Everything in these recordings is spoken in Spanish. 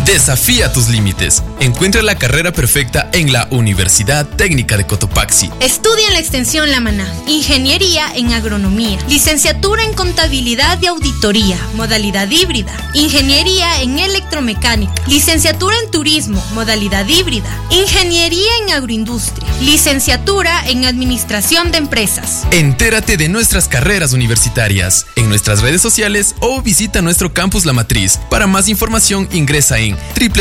Desafía tus límites. Encuentra la carrera perfecta en la Universidad Técnica de Cotopaxi. Estudia en la extensión La Maná, ingeniería en agronomía, licenciatura en contabilidad y auditoría, modalidad híbrida, ingeniería en electromecánica, licenciatura en turismo, modalidad híbrida, ingeniería en agroindustria, licenciatura en administración de empresas. Entérate de nuestras carreras universitarias en nuestras redes sociales o visita nuestro campus La Matriz. Para más información ingresa en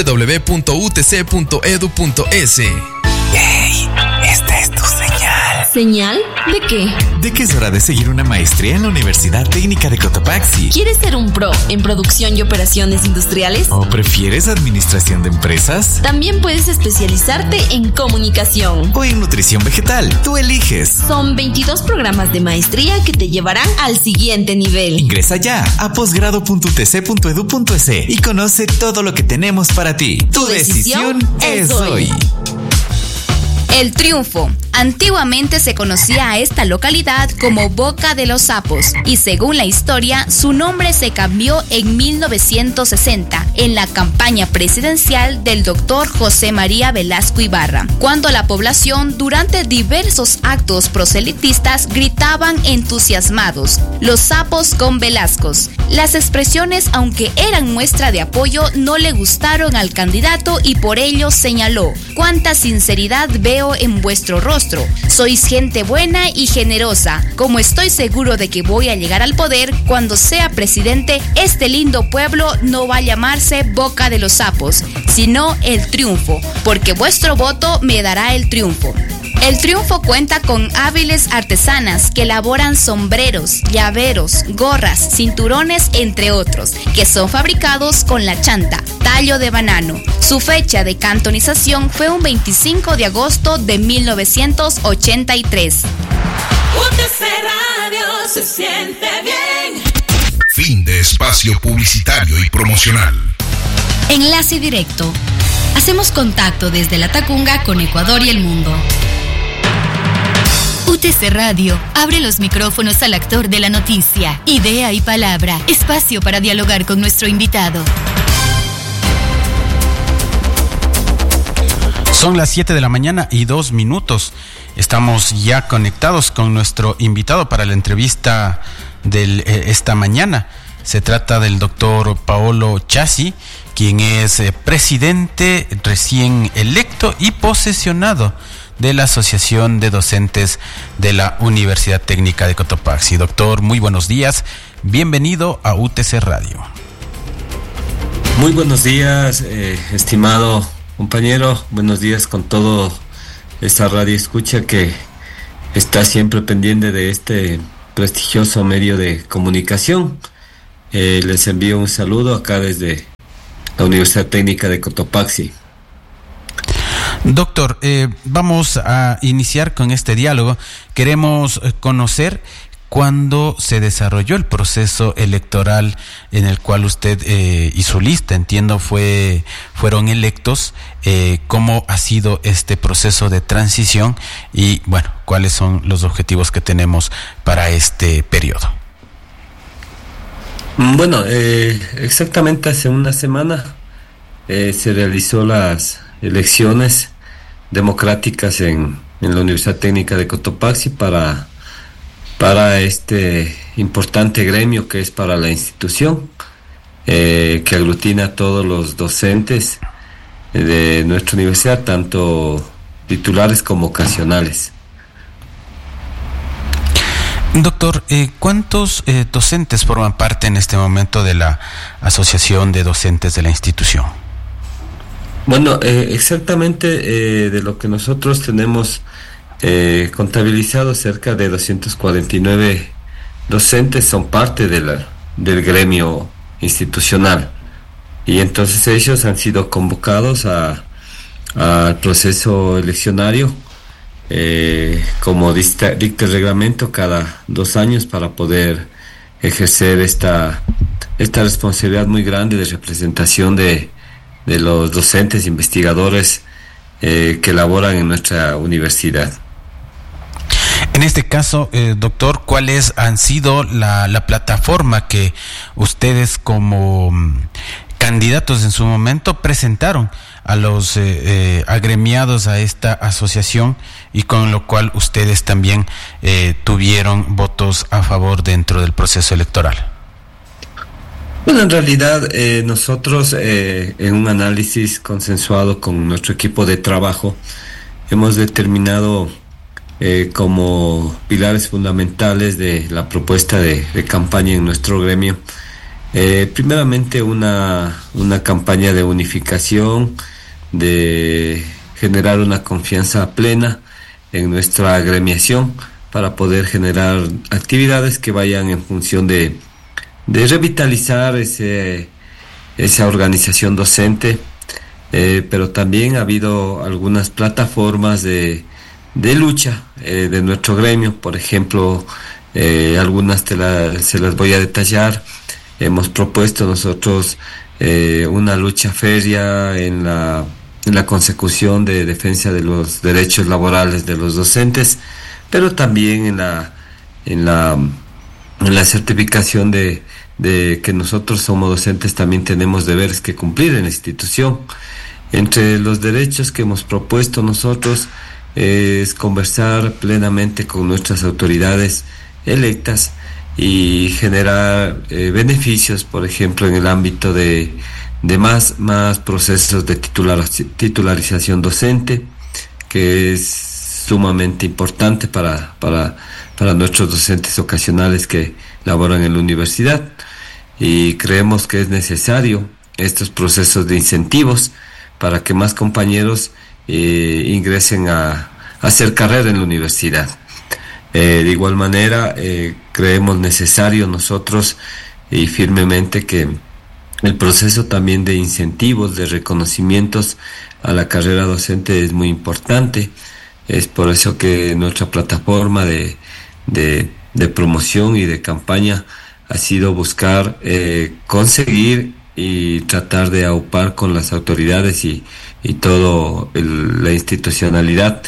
www.utc.edu.es. ¡Ey! Esta es tu señal. ¿Señal? ¿De qué? De que es hora de seguir una maestría en la Universidad Técnica de Cotopaxi. ¿Quieres ser un pro en producción y operaciones industriales? ¿O prefieres administración de empresas? También puedes especializarte en comunicación ¿O en nutrición vegetal? Tú eliges. Son 22 programas de maestría que te llevarán al siguiente nivel. Ingresa ya a posgrado.utc.edu.es y conoce todo lo que tenemos para ti. Tu decisión es hoy. El Triunfo. Antiguamente se conocía a esta localidad como Boca de los Sapos y según la historia, su nombre se cambió en 1960 en la campaña presidencial del doctor José María Velasco Ibarra, cuando la población durante diversos actos proselitistas gritaban entusiasmados, los sapos con Velascos. Las expresiones, aunque eran muestra de apoyo, no le gustaron al candidato y por ello señaló: cuánta sinceridad veo en vuestro rostro. Sois gente buena y generosa. Como estoy seguro de que voy a llegar al poder cuando sea presidente, este lindo pueblo no va a llamarse Boca de los Sapos, sino El Triunfo, porque vuestro voto me dará el triunfo. El Triunfo cuenta con hábiles artesanas que elaboran sombreros, llaveros, gorras, cinturones, entre otros, que son fabricados con la chanta, tallo de banano. Su fecha de cantonización fue un 25 de agosto de 1983. UTC Radio se siente bien. Fin de espacio publicitario y promocional. Enlace directo. Hacemos contacto desde La Tacunga con Ecuador y el mundo. UTC Radio abre los micrófonos al actor de la noticia, idea y palabra, espacio para dialogar con nuestro invitado. Son las 7 de la mañana y 2 minutos. Estamos ya conectados con nuestro invitado para la entrevista de esta mañana. Se trata del doctor Paolo Chassi, quien es presidente recién electo y posesionado de la Asociación de Docentes de la Universidad Técnica de Cotopaxi. Doctor, muy buenos días. Bienvenido a UTC Radio. Muy buenos días, estimado compañero. Buenos días con todo esta radio escucha que está siempre pendiente de este prestigioso medio de comunicación. Les envío un saludo acá desde la Universidad Técnica de Cotopaxi. Doctor, vamos a iniciar con este diálogo. Queremos conocer cuándo se desarrolló el proceso electoral en el cual usted y su lista, entiendo, fueron electos. ¿Cómo ha sido este proceso de transición? Y, bueno, ¿cuáles son los objetivos que tenemos para este periodo? Bueno, exactamente hace una semana se realizó las elecciones democráticas en la Universidad Técnica de Cotopaxi para este importante gremio que es para la institución, que aglutina a todos los docentes de nuestra universidad, tanto titulares como ocasionales. Doctor, ¿cuántos docentes forman parte en este momento de la Asociación de Docentes de la institución? Bueno, exactamente de lo que nosotros tenemos contabilizado, cerca de 249 docentes son parte del gremio institucional, y entonces ellos han sido convocados al proceso eleccionario, como dicta el reglamento, cada 2 años, para poder ejercer esta responsabilidad muy grande de representación de los docentes investigadores que laboran en nuestra universidad. En este caso, doctor, ¿cuáles han sido la plataforma que ustedes como candidatos en su momento presentaron a los agremiados a esta asociación, y con lo cual ustedes también tuvieron votos a favor dentro del proceso electoral. Bueno, en realidad nosotros en un análisis consensuado con nuestro equipo de trabajo hemos determinado como pilares fundamentales de la propuesta de campaña en nuestro gremio, primeramente una campaña de unificación, de generar una confianza plena en nuestra agremiación para poder generar actividades que vayan en función de revitalizar esa organización docente, pero también ha habido algunas plataformas de lucha de nuestro gremio. Por ejemplo, algunas se las voy a detallar. Hemos propuesto nosotros una lucha férrea en la consecución de defensa de los derechos laborales de los docentes, pero también en la certificación de que nosotros somos docentes también tenemos deberes que cumplir en la institución. Entre los derechos que hemos propuesto nosotros es conversar plenamente con nuestras autoridades electas y generar beneficios, por ejemplo, en el ámbito de más procesos de titularización docente, que es sumamente importante para nuestros docentes ocasionales que laboran en la universidad, y creemos que es necesario estos procesos de incentivos para que más compañeros ingresen a hacer carrera en la universidad. De igual manera, creemos necesario nosotros y firmemente que el proceso también de incentivos, de reconocimientos a la carrera docente es muy importante. Es por eso que nuestra plataforma de promoción y de campaña ha sido buscar conseguir y tratar de aupar con las autoridades y todo la institucionalidad,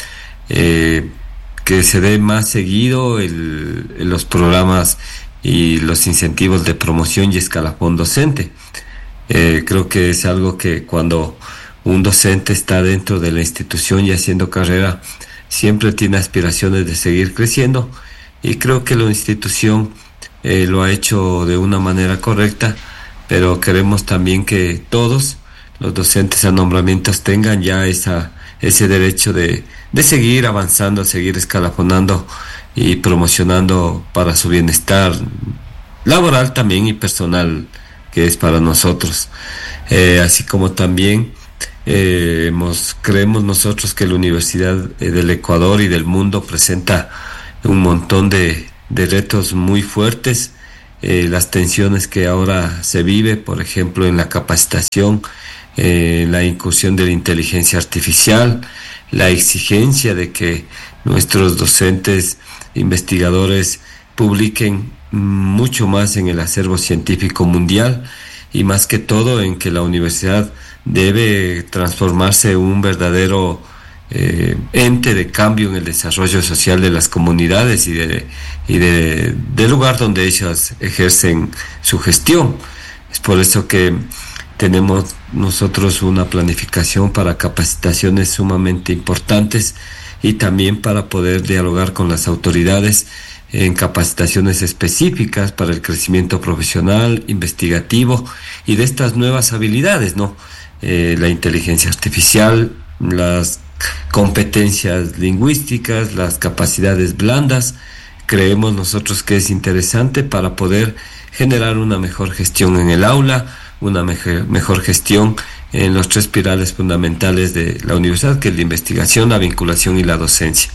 que se dé más seguido los programas y los incentivos de promoción y escalafón docente. Creo que es algo que cuando un docente está dentro de la institución y haciendo carrera, siempre tiene aspiraciones de seguir creciendo, y creo que la institución lo ha hecho de una manera correcta, pero queremos también que todos los docentes a nombramientos tengan ya ese derecho de seguir avanzando, seguir escalafonando y promocionando para su bienestar laboral también y personal, que es para nosotros. Así como también creemos nosotros que la Universidad del Ecuador y del mundo presenta un montón de retos muy fuertes. Las tensiones que ahora se vive, por ejemplo, en la capacitación, la incursión de la inteligencia artificial, la exigencia de que nuestros docentes investigadores publiquen mucho más en el acervo científico mundial, y más que todo en que la universidad debe transformarse en un verdadero ente de cambio en el desarrollo social de las comunidades y del lugar donde ellas ejercen su gestión. Es por eso que tenemos nosotros una planificación para capacitaciones sumamente importantes, y también para poder dialogar con las autoridades en capacitaciones específicas para el crecimiento profesional, investigativo y de estas nuevas habilidades, ¿no? La inteligencia artificial, las competencias lingüísticas, las capacidades blandas. Creemos nosotros que es interesante para poder generar una mejor gestión en el aula, una mejor gestión en los tres pilares fundamentales de la universidad, que es la investigación, la vinculación y la docencia.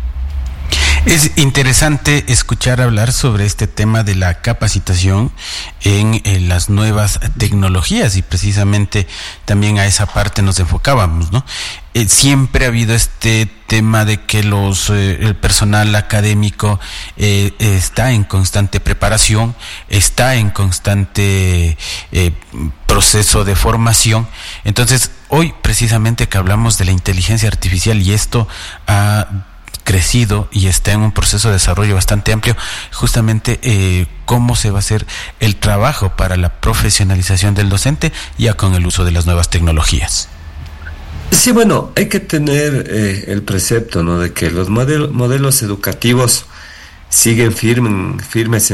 Es interesante escuchar hablar sobre este tema de la capacitación en las nuevas tecnologías, y precisamente también a esa parte nos enfocábamos, ¿no? Siempre ha habido este tema de que el personal académico está en constante preparación, está en constante proceso de formación. Entonces, hoy precisamente que hablamos de la inteligencia artificial, y esto ha crecido y está en un proceso de desarrollo bastante amplio, justamente cómo se va a hacer el trabajo para la profesionalización del docente ya con el uso de las nuevas tecnologías. Sí, bueno, hay que tener el precepto, ¿no?, de que los modelos educativos siguen firmes en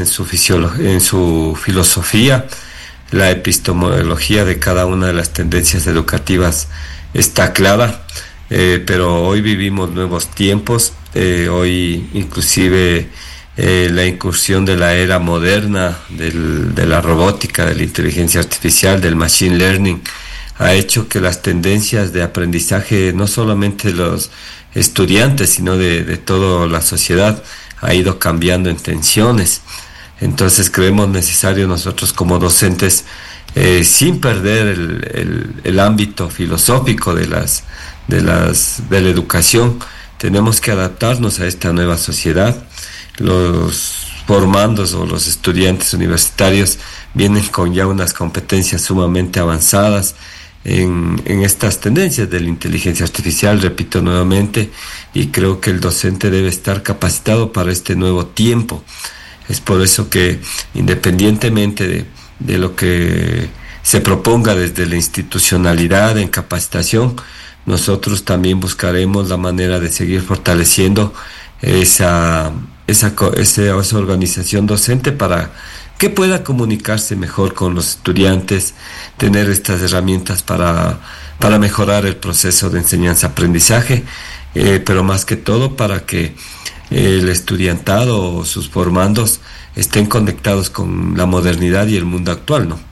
su filosofía. La epistemología de cada una de las tendencias educativas está clara, pero hoy vivimos nuevos tiempos. Hoy inclusive la incursión de la era moderna de la robótica, de la inteligencia artificial, del machine learning, ha hecho que las tendencias de aprendizaje, no solamente de los estudiantes, sino de toda la sociedad, ha ido cambiando en tensiones. Entonces creemos necesario nosotros como docentes, sin perder el ámbito filosófico de la educación, tenemos que adaptarnos a esta nueva sociedad. Los formandos o los estudiantes universitarios vienen con ya unas competencias sumamente avanzadas en estas tendencias de la inteligencia artificial, repito nuevamente, y creo que el docente debe estar capacitado para este nuevo tiempo. Es por eso que, independientemente de lo que se proponga desde la institucionalidad en capacitación, nosotros también buscaremos la manera de seguir fortaleciendo esa organización docente para que pueda comunicarse mejor con los estudiantes, tener estas herramientas para mejorar el proceso de enseñanza-aprendizaje, pero más que todo para que el estudiantado o sus formandos estén conectados con la modernidad y el mundo actual, ¿no?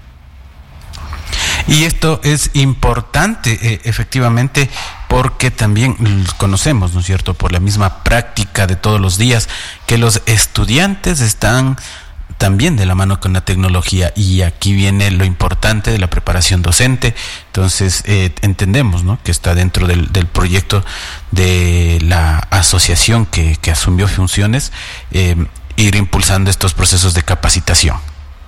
Y esto es importante, efectivamente, porque también conocemos, ¿no es cierto?, por la misma práctica de todos los días, que los estudiantes están también de la mano con la tecnología, y aquí viene lo importante de la preparación docente. Entonces entendemos, ¿no?, que está dentro del proyecto de la asociación que asumió funciones, ir impulsando estos procesos de capacitación.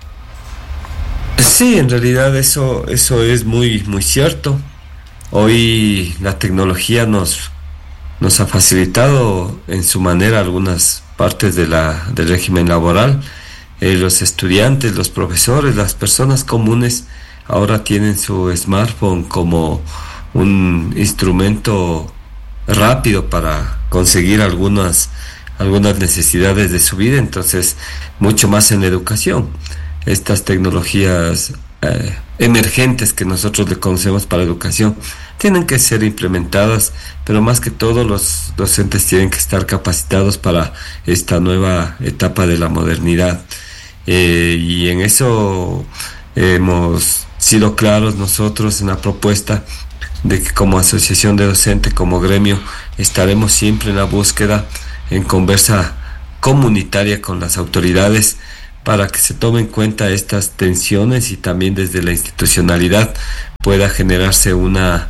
Sí, en realidad eso es muy, muy cierto. Hoy la tecnología nos ha facilitado en su manera algunas partes del régimen laboral. Los estudiantes, los profesores, las personas comunes ahora tienen su smartphone como un instrumento rápido para conseguir algunas necesidades de su vida. Entonces, mucho más en la educación. Estas tecnologías emergentes que nosotros le conocemos para educación tienen que ser implementadas, pero más que todo los docentes tienen que estar capacitados para esta nueva etapa de la modernidad. Y en eso hemos sido claros nosotros en la propuesta de que como asociación de docentes, como gremio, estaremos siempre en la búsqueda, en conversa comunitaria con las autoridades, para que se tomen en cuenta estas tensiones y también desde la institucionalidad pueda generarse una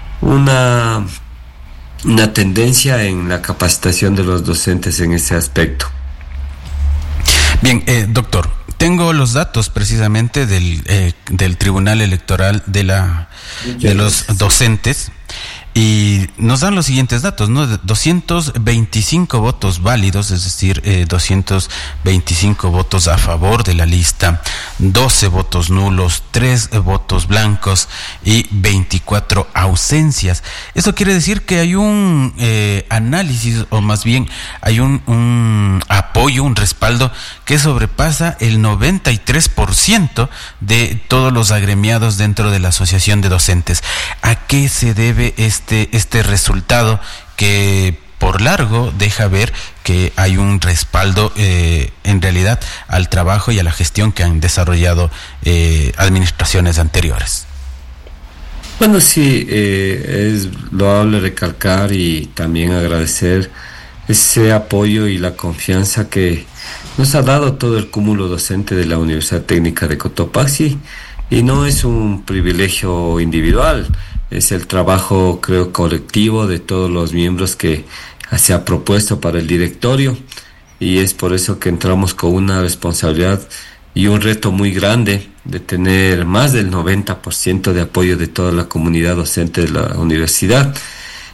tendencia en la capacitación de los docentes en ese aspecto. Bien, doctor, tengo los datos precisamente del Tribunal Electoral de los docentes, y nos dan los siguientes datos, ¿no? 225 votos válidos, es decir, 225 votos a favor de la lista, 12 votos nulos, 3 votos blancos y 24 ausencias. Eso quiere decir que hay un análisis, o más bien hay un apoyo, un respaldo que sobrepasa el 93% de todos los agremiados dentro de la Asociación de Docentes. ¿A qué se debe este resultado que por largo deja ver que hay un respaldo en realidad al trabajo y a la gestión que han desarrollado administraciones anteriores? Bueno, sí, es loable recalcar y también agradecer ese apoyo y la confianza que nos ha dado todo el cúmulo docente de la Universidad Técnica de Cotopaxi, y no es un privilegio individual, es el trabajo, creo, colectivo de todos los miembros que se ha propuesto para el directorio, y es por eso que entramos con una responsabilidad y un reto muy grande de tener más del 90% de apoyo de toda la comunidad docente de la universidad.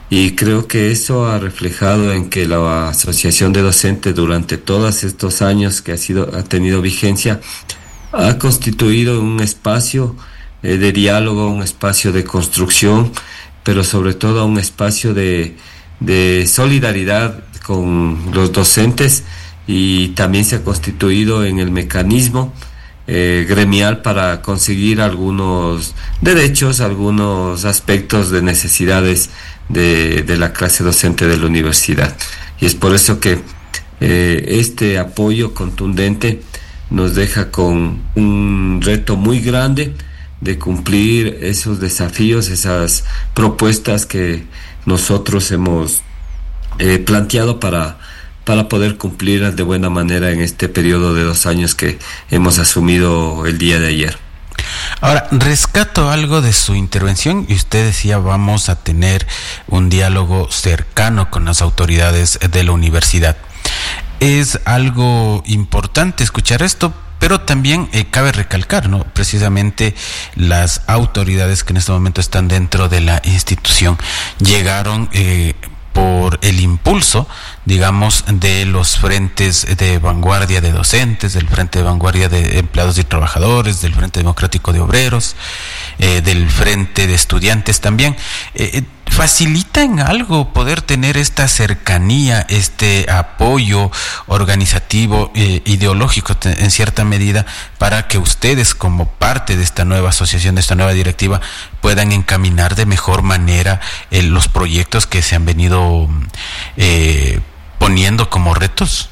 y creo que eso ha reflejado en que la Asociación de Docentes durante todos estos años que ha tenido vigencia ha constituido un espacio de diálogo, un espacio de construcción, pero sobre todo un espacio de solidaridad con los docentes, y también se ha constituido en el mecanismo gremial para conseguir algunos derechos, algunos aspectos de necesidades de la clase docente de la universidad. Y es por eso que este apoyo contundente nos deja con un reto muy grande de cumplir esos desafíos, esas propuestas que nosotros hemos planteado para poder cumplirlas de buena manera en este periodo de 2 años que hemos asumido el día de ayer. Ahora, rescato algo de su intervención y usted decía vamos a tener un diálogo cercano con las autoridades de la universidad. Es algo importante escuchar esto, pero también cabe recalcar, ¿no? Precisamente las autoridades que en este momento están dentro de la institución llegaron por el impulso, digamos, de los frentes de vanguardia de docentes, del Frente de Vanguardia de Empleados y Trabajadores, del Frente Democrático de Obreros, del Frente de Estudiantes también. ¿Facilita en algo poder tener esta cercanía, este apoyo organizativo, ideológico en cierta medida, para que ustedes como parte de esta nueva asociación, de esta nueva directiva, puedan encaminar de mejor manera los proyectos que se han venido poniendo como retos?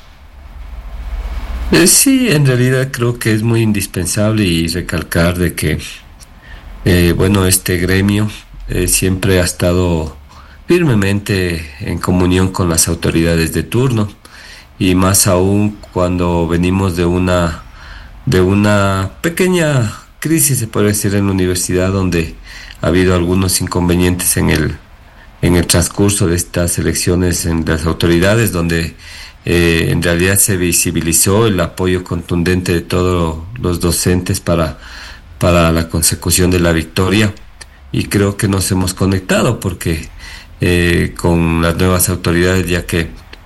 Sí, en realidad creo que es muy indispensable y recalcar de que este gremio siempre ha estado firmemente en comunión con las autoridades de turno, y más aún cuando venimos de una pequeña crisis, se puede decir, en la universidad, donde ha habido algunos inconvenientes en el transcurso de estas elecciones en las autoridades, donde en realidad se visibilizó el apoyo contundente de todos los docentes para la consecución de la victoria. Y creo que nos hemos conectado porque con las nuevas autoridades, ya que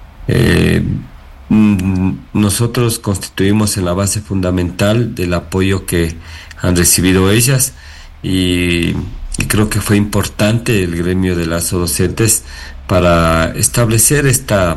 nosotros constituimos en la base fundamental del apoyo que han recibido ellas, y creo que fue importante el gremio de las docentes para establecer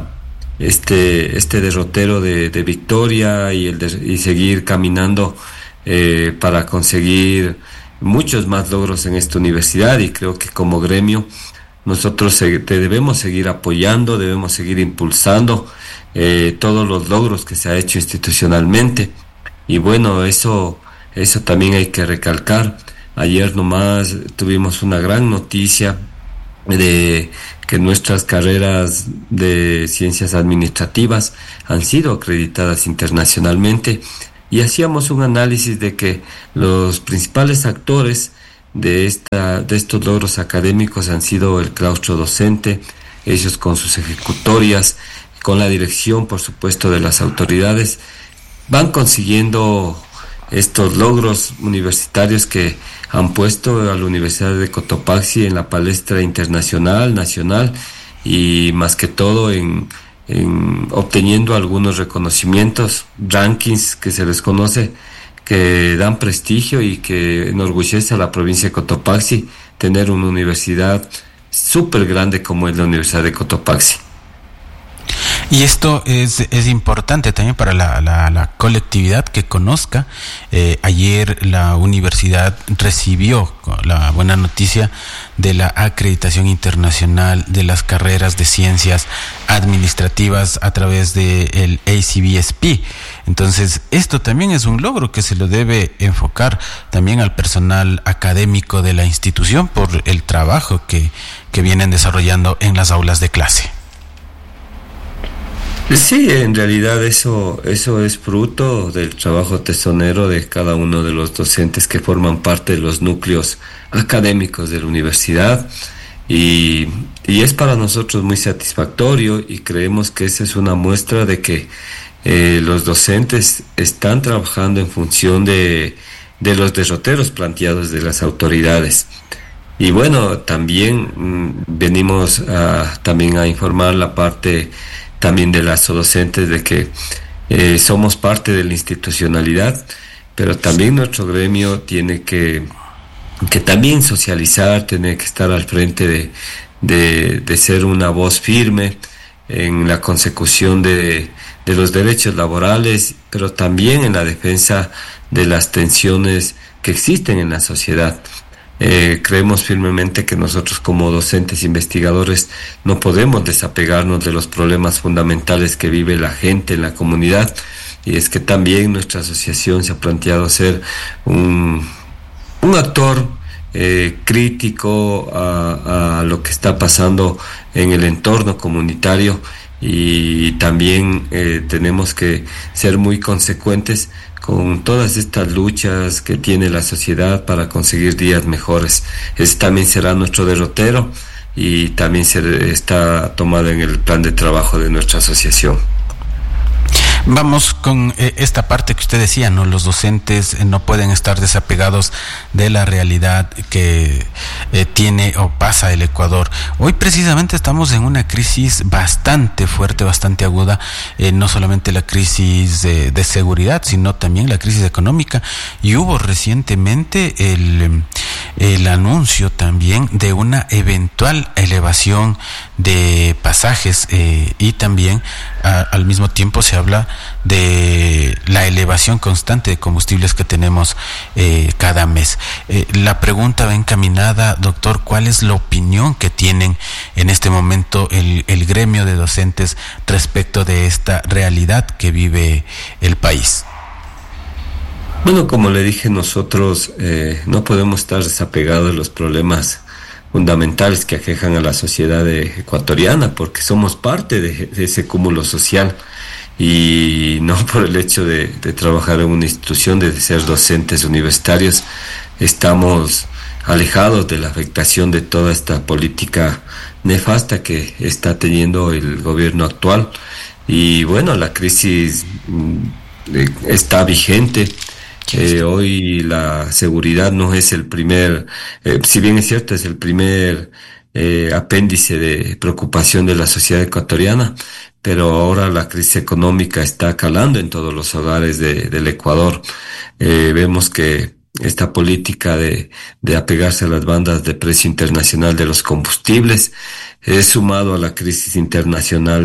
este derrotero de victoria y seguir caminando para conseguir muchos más logros en esta universidad. Y creo que como gremio nosotros debemos seguir apoyando, debemos seguir impulsando todos los logros que se ha hecho institucionalmente. Y bueno, eso también hay que recalcar. Ayer nomás tuvimos una gran noticia de que nuestras carreras de ciencias administrativas han sido acreditadas internacionalmente. Y hacíamos un análisis de que los principales actores de estos logros académicos han sido el claustro docente, ellos con sus ejecutorias, con la dirección, por supuesto, de las autoridades, van consiguiendo estos logros universitarios que han puesto a la Universidad de Cotopaxi en la palestra internacional, nacional, y más que todo en obteniendo algunos reconocimientos, rankings que se les conoce, que dan prestigio y que enorgullece a la provincia de Cotopaxi tener una universidad súper grande como es la Universidad de Cotopaxi. Y esto es importante también para la colectividad que conozca. Ayer la universidad recibió la buena noticia de la acreditación internacional de las carreras de ciencias administrativas a través del ACBSP. Entonces, esto también es un logro que se lo debe enfocar también al personal académico de la institución por el trabajo que vienen desarrollando en las aulas de clase. Sí, en realidad eso es fruto del trabajo tesonero de cada uno de los docentes que forman parte de los núcleos académicos de la universidad, y es para nosotros muy satisfactorio, y creemos que esa es una muestra de que los docentes están trabajando en función de los derroteros planteados de las autoridades. Y bueno, también venimos también a informar la parte también de las docentes de que somos parte de la institucionalidad, pero también nuestro gremio tiene que también socializar, tiene que estar al frente de ser una voz firme en la consecución de los derechos laborales, pero también en la defensa de las tensiones que existen en la sociedad. Creemos firmemente que nosotros como docentes investigadores no podemos desapegarnos de los problemas fundamentales que vive la gente en la comunidad, y es que también nuestra asociación se ha planteado ser un actor crítico a lo que está pasando en el entorno comunitario, y también tenemos que ser muy consecuentes con todas estas luchas que tiene la sociedad para conseguir días mejores. Ese también será nuestro derrotero y también está tomado en el plan de trabajo de nuestra asociación. Vamos con esta parte que usted decía, ¿no? Los docentes no pueden estar desapegados de la realidad que tiene o pasa el Ecuador. Hoy precisamente estamos en una crisis bastante fuerte, bastante aguda, no solamente la crisis de seguridad, sino también la crisis económica, y hubo recientemente el anuncio también de una eventual elevación de pasajes, y también al mismo tiempo se habla de la elevación constante de combustibles que tenemos cada mes. La pregunta va encaminada, doctor, ¿cuál es la opinión que tienen en este momento el gremio de docentes respecto de esta realidad que vive el país? Bueno, como le dije, nosotros no podemos estar desapegados de los problemas fundamentales que aquejan a la sociedad ecuatoriana, porque somos parte de ese cúmulo social, y no por el hecho de trabajar en una institución, de ser docentes universitarios, estamos alejados de la afectación de toda esta política nefasta que está teniendo el gobierno actual. Y bueno, la crisis está vigente. Hoy la seguridad no es el primer, si bien es cierto, es el primer apéndice de preocupación de la sociedad ecuatoriana, pero ahora la crisis económica está calando en todos los hogares del Ecuador. Vemos que esta política de apegarse a las bandas de precio internacional de los combustibles es sumado a la crisis internacional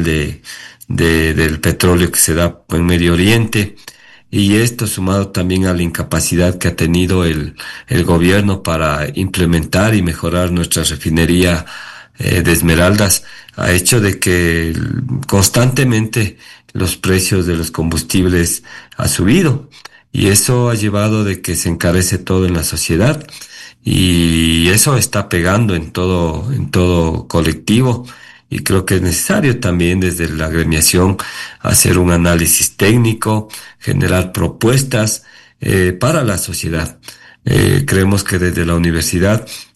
del petróleo que se da en Medio Oriente. Y esto sumado también a la incapacidad que ha tenido el gobierno para implementar y mejorar nuestra refinería de Esmeraldas, ha hecho de que constantemente los precios de los combustibles ha subido. Y eso ha llevado de que se encarece todo en la sociedad. Y eso está pegando en todo colectivo. Y creo que es necesario también desde la agremiación hacer un análisis técnico, generar propuestas para la sociedad. Creemos que desde la universidad